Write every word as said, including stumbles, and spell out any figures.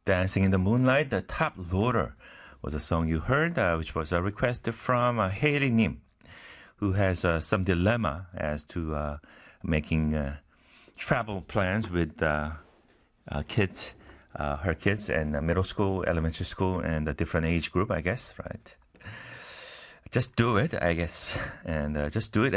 Dancing in the Moonlight, the Top Loader was a song you heard, uh, which was a request from uh, Haley Nim, who has uh, some dilemma as to uh, making uh, travel plans with uh, uh, kids, uh, her kids, and uh, middle school, elementary school, and a different age group, I guess, right? Just do it, I guess, and uh, just do it.